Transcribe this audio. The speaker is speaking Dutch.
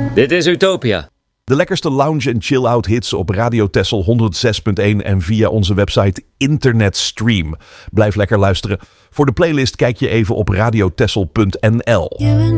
Dit is Utopia. De lekkerste lounge- en chill-out hits op Radio Texel 106.1 en via onze website Internetstream. Blijf lekker luisteren. Voor de playlist kijk je even op radiotexel.nl.